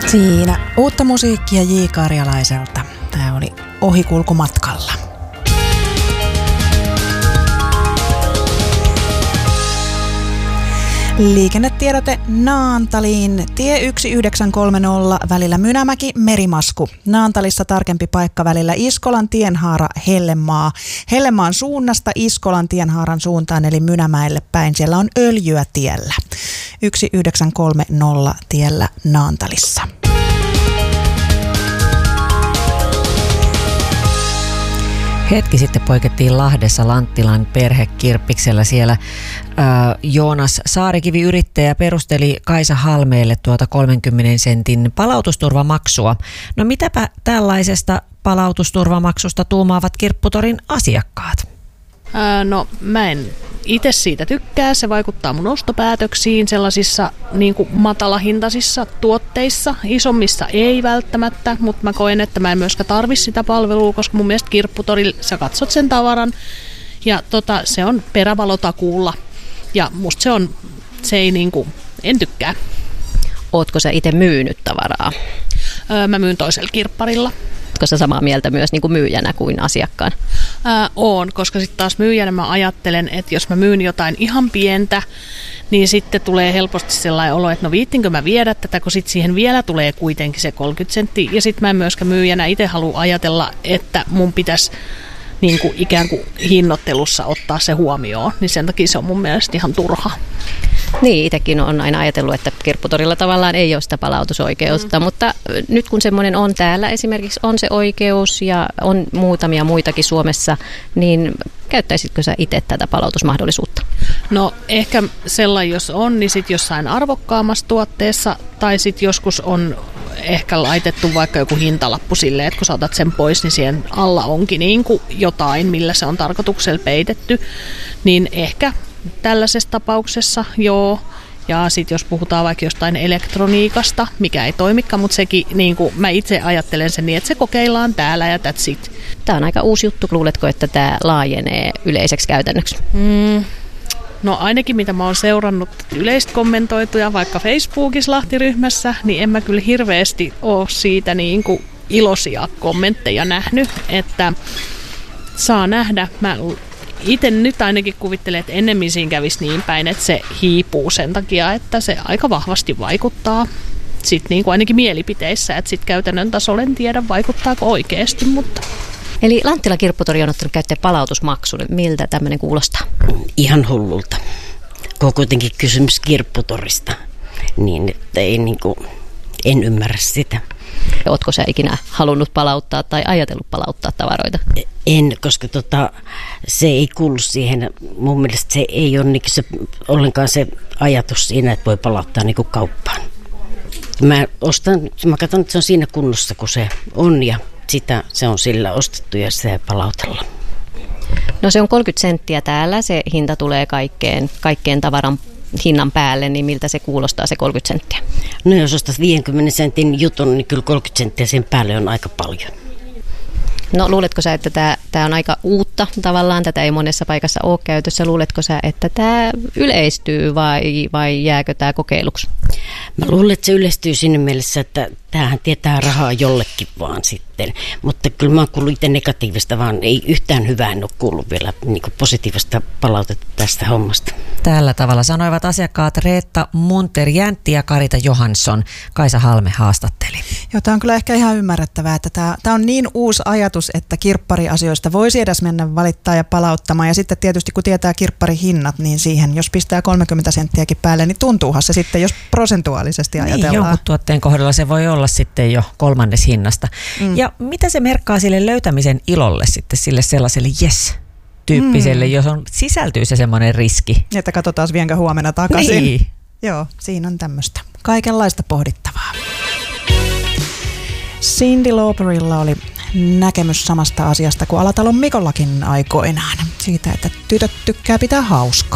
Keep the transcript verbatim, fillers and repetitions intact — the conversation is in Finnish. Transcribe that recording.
Siinä uutta musiikkia J. Karjalaiselta. Tämä oli Ohikulkumatkalla. Liikennetiedote Naantaliin. Tie yksi yhdeksän kolme nolla välillä Mynämäki-Merimasku. Naantalissa tarkempi paikka välillä Iskolan tienhaara Hellemaa. Hellemaan suunnasta Iskolan tienhaaran suuntaan eli Mynämäelle päin. Siellä on öljyä tiellä. yksi yhdeksän kolme nolla tiellä Naantalissa. Hetki sitten poikettiin Lahdessa Lanttilan perhekirppiksellä. Siellä ää, Joonas Saarikivi, yrittäjä, perusteli Kaisa Halmeelle tuota kolmenkymmenen sentin palautusturvamaksua. No mitäpä tällaisesta palautusturvamaksusta tuumaavat Kirpputorin asiakkaat? Ää, no mä en itse siitä tykkää. Se vaikuttaa mun ostopäätöksiin sellaisissa niin kuin matalahintaisissa tuotteissa. Isommissa ei välttämättä, mutta mä koen, että mä en myöskään tarvitse sitä palvelua, koska mun mielestä Kirpputorilla sä katsot sen tavaran ja tota, se on perävalotakuulla ja musta se on, se ei niin kuin, en tykkää. Ootko sä itse myynyt tavaraa? Öö, mä myyn toisella kirpparilla. Ootko sä samaa mieltä myös niin kuin myyjänä kuin asiakkaan? Ää, oon, koska sitten taas myyjänä mä ajattelen, että jos mä myyn jotain ihan pientä, niin sitten tulee helposti sellainen olo, että no viittinkö mä viedä tätä, kun sitten siihen vielä tulee kuitenkin se kolmekymmentä senttiä. Ja sitten mä en myöskään myyjänä itse halua ajatella, että mun pitäisi niin kuin ikään kuin hinnoittelussa ottaa se huomioon, niin sen takia se on mun mielestä ihan turha. Niin, itsekin on aina ajatellut, että Kirpputorilla tavallaan ei ole sitä palautusoikeutta, mm. mutta nyt kun semmoinen on täällä, esimerkiksi on se oikeus ja on muutamia muitakin Suomessa, niin käyttäisitkö sä itse tätä palautusmahdollisuutta? No ehkä sellainen, jos on, niin sitten jossain arvokkaammassa tuotteessa tai sitten joskus on ehkä laitettu vaikka joku hintalappu silleen, että kun sä otat sen pois, niin siihen alla onkin niin kuin jotain, millä se on tarkoituksella peitetty, niin ehkä tällaisessa tapauksessa joo. Ja sitten jos puhutaan vaikka jostain elektroniikasta, mikä ei toimikaan, mutta sekin, niin kuin mä itse ajattelen sen niin, että se kokeillaan täällä ja that's it. Tämä on aika uusi juttu. Luuletko, että tämä laajenee yleiseksi käytännöksi? Mm, no ainakin mitä mä oon seurannut yleistä kommentoituja vaikka Facebookissa Lahti-ryhmässä, niin en mä kyllä hirveästi ole siitä niin kuin iloisia kommentteja nähnyt, että saa nähdä. Mä itse nyt ainakin kuvittelen, että ennemmin siinä kävisi niin päin, että se hiipuu sen takia, että se aika vahvasti vaikuttaa sitten niin kuin ainakin mielipiteissä, että sitten käytännön tasolla en tiedä vaikuttaako oikeasti, mutta... Eli Lanttila Kirpputori on ottanut käyttöön palautusmaksun. Miltä tämmöinen kuulostaa? Ihan hullulta. Kun on kuitenkin kysymys Kirpputorista, niin että ei niin kuin, en ymmärrä sitä. Ootko sä ikinä halunnut palauttaa tai ajatellut palauttaa tavaroita? En, koska tota, se ei kuulu siihen. Mun mielestä se ei ole niin se, ollenkaan se ajatus siinä, että voi palauttaa niin kuin kauppaan. Mä ostan, mä katson, että se on siinä kunnossa, kun se on ja sitä se on sillä ostettu ja se palautella. No se on kolmekymmentä senttiä täällä, se hinta tulee kaikkeen, kaikkeen tavaran hinnan päälle, niin miltä se kuulostaa se kolmekymmentä senttiä? No jos ostat viidenkymmenen sentin jutun, niin kyllä kolmekymmentä senttiä sen päälle on aika paljon. No luuletko sä, että tämä, tämä on aika uutta tavallaan, tätä ei monessa paikassa ole käytössä. Luuletko sä, että tämä yleistyy vai, vai jääkö tämä kokeiluksi? Mä luulen, että se yleistyy siinä mielessä, että tämähän tietää rahaa jollekin vaan sitten. Mutta kyllä mä oon kuullut itse negatiivista, vaan ei yhtään hyvää en ole kuullut vielä niin kuin positiivista palautetta tästä hommasta. Tällä tavalla sanoivat asiakkaat Reetta Munter-Jäntti ja Karita Johansson. Kaisa Halme haastatteli. Joo, tämä on kyllä ehkä ihan ymmärrettävää, että tämä, tämä on niin uusi ajatus, että kirppariasioista voisi edes mennä valittaa ja palauttamaan. Ja sitten tietysti kun tietää kirpparihinnat, niin siihen, jos pistää kolmekymmentä senttiäkin päälle, niin tuntuuhan se sitten, jos prosentuaalisesti ajatellaan. Niin, jonkun tuotteen kohdalla se voi olla sitten jo kolmannes hinnasta. Mm. Ja mitä se merkkaa sille löytämisen ilolle sitten, sille sellaiselle yes tyyppiselle, mm. jos on, sisältyy se semmoinen riski. Että katsotaan vienkö huomenna takaisin. Niin. Joo, siinä on tämmöistä kaikenlaista pohdittavaa. Cyndi Lauperilla oli näkemys samasta asiasta kuin Alatalon Mikollakin aikoinaan. Siitä, että tytöt tykkää pitää hauskaa.